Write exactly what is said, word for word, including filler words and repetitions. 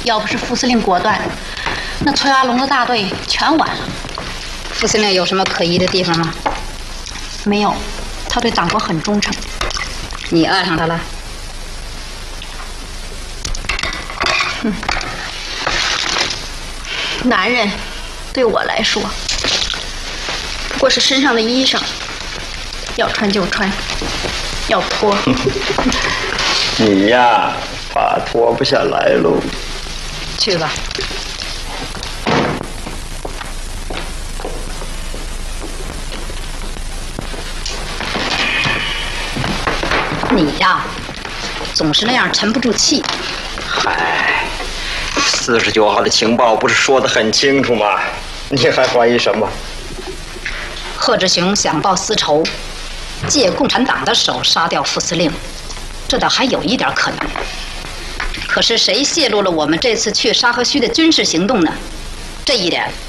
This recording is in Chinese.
要不是副司令果断，那崔阿龙的大队全完了。 副司令有什么可疑的地方吗？ 没有，他对党国很忠诚。 你爱上他了？ 哼，男人对我来说，不过是身上的衣裳，要穿就穿，要脱。 你呀，怕脱不下来喽。 去吧。你呀，总是那样沉不住气。 嗨，四十九号的情报不是说得很清楚吗？你还怀疑什么？ 贺志雄想报私仇，借共产党的手杀掉副司令，这倒还有一点可能。可是谁泄露了我们这次去沙河区的军事行动呢？这一点